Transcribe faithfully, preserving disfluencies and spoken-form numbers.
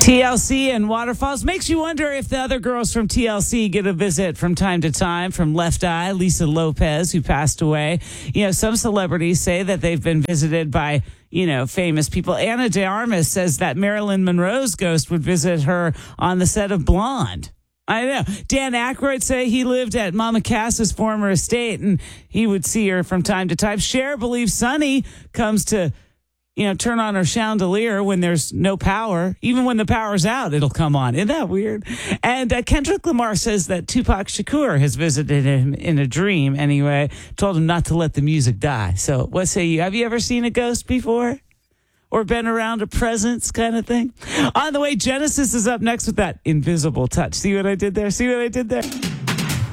T L C and Waterfalls makes you wonder if the other girls from T L C get a visit from time to time from Left Eye, Lisa Lopez, who passed away. You know, some celebrities say that they've been visited by, you know, famous people. Anna de Armas says that Marilyn Monroe's ghost would visit her on the set of Blonde. I know. Dan Aykroyd said he lived at Mama Cass's former estate and he would see her from time to time. Cher believes Sonny comes to, you know, turn on her chandelier when there's no power. Even when the power's out, it'll come on. Isn't that weird? And uh, Kendrick Lamar says that Tupac Shakur has visited him in a dream anyway, told him not to let the music die. So what say you? Have you ever seen a ghost before? Or been around a presence kind of thing? On the way, Genesis is up next with that invisible touch. See what I did there? See what I did there?